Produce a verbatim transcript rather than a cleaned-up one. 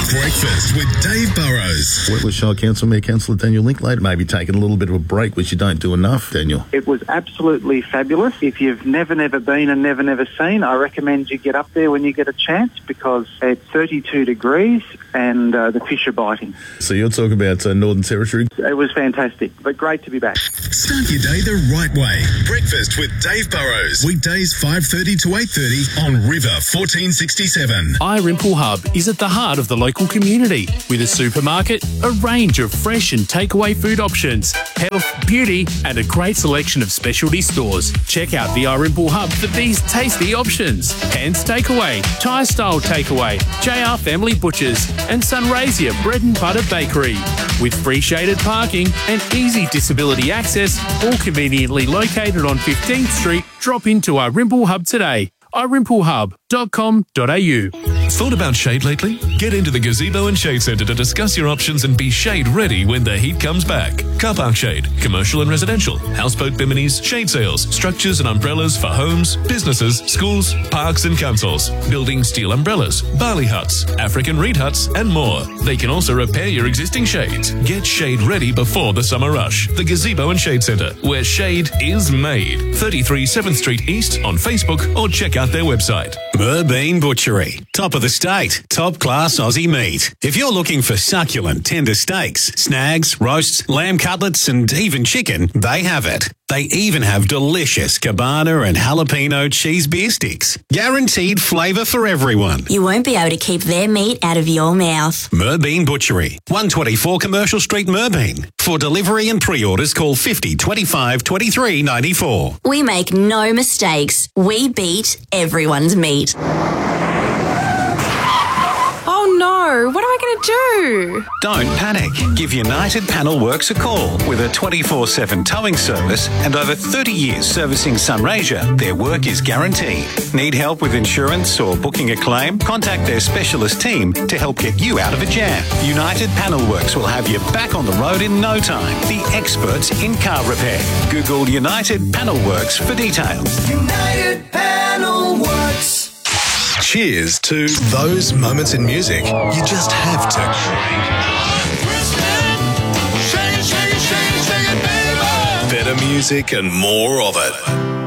Breakfast with Dave Burrows. What was Shire Council Mayor Councillor Daniel Linklater maybe taking a little bit of a break, which you don't do enough, Daniel? It was absolutely fabulous. If you've never, never been and never, never seen, I recommend you get up there when you get a chance because it's thirty-two degrees and uh, the fish are biting. So you're talking about uh, Northern Territory? It was fantastic, but great to be back. Start your day the right way. Breakfast with Dave Burrows. Weekdays five thirty to eight thirty on River fourteen sixty-seven. iRimple Hub is at the heart of the local community with a supermarket, a range of fresh and takeaway food options, health, beauty and a great selection of specialty stores. Check out the iRimple Hub for these tasty options. Hands Takeaway, Thai Style Takeaway, J R Family Butchers and Sunraysia Bread and Butter Bakery. With free shaded parking and easy disability access, all conveniently located on fifteenth Street, drop into iRimple Hub today. i rimple hub dot com dot a u. Thought about shade lately? Get into the Gazebo and Shade Centre to discuss your options and be shade ready when the heat comes back. Car park shade, commercial and residential, houseboat biminis, shade sails, structures and umbrellas for homes, businesses, schools, parks and councils, building steel umbrellas, barley huts, African reed huts and more. They can also repair your existing shades. Get shade ready before the summer rush. The Gazebo and Shade Centre, where shade is made. thirty-three seventh Street East on Facebook or check out their website. Merbean Butchery. Top of the state. Top class Aussie meat. If you're looking for succulent, tender steaks, snags, roasts, lamb cutlets and even chicken, they have it. They even have delicious cabana and jalapeno cheese beer sticks. Guaranteed flavour for everyone. You won't be able to keep their meat out of your mouth. Merbean Butchery. one twenty-four Commercial Street, Merbean. For delivery and pre-orders, call fifty twenty-five twenty-three ninety-four. We make no mistakes. We beat everyone's meat. Oh no, what am I going to do? Don't panic. Give United Panel Works a call. With a twenty-four seven towing service and over thirty years servicing Sunraysia, their work is guaranteed. Need help with insurance or booking a claim? Contact their specialist team to help get you out of a jam. United Panel Works will have you back on the road in no time. The experts in car repair. Google United Panel Works for details. United Panel Works. Cheers to those moments in music you just have to crank up. Better music and more of it.